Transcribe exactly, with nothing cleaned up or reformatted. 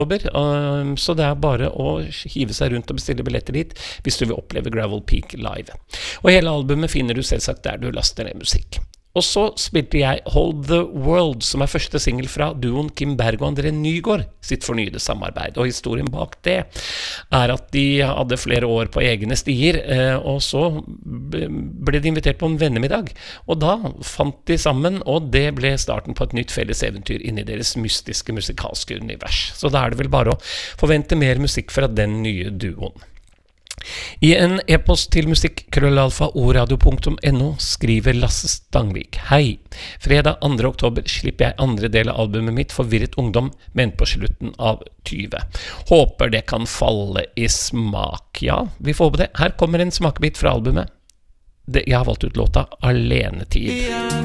Um, så det er bare å hive seg rundt og bestille billetter dit hvis du vil oppleve Gravel Peak live. Og hele albumet finner du selvsagt der du laster ned musikk. Og så spilte jeg Hold the World, som er første single fra duoen Kim Berg og André Nygaard sitt fornyede samarbeid. Og historien bak det er at de hadde flere år på egne stier, og så ble de invitert på en vennemiddag. Og da fant de sammen, og det ble starten på et nytt felles eventyr inni deres mystiske musikalske univers. Så da er det vel bare å forvente mer musikk fra den nye duoen. I en e-post til musikk krøllalfa oradio punktum no skriver Lasse Stangvik: Hei, fredag andre oktober slipper jeg andre del av albumet mitt Forvirret ungdom, men på slutten av tjue. Håper det kan falle i smak. Ja, vi får håpe det. Her kommer en smakebit fra albumet. Det, jeg har valgt ut låta Alenetid.